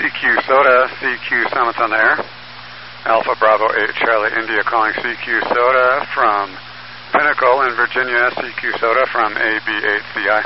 CQ Soda, CQ Summits on the air. Alpha Bravo 8 Charlie India calling CQ Soda from Pinnacle in Virginia, CQ Soda from AB8CI.